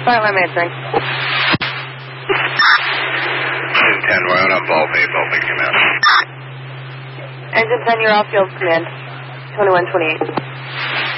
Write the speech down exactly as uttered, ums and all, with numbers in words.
Fire alarm answering. ten, we're out on Ballpay, Ballpay command. Engine ten, you're off field command. twenty-one twenty-eight.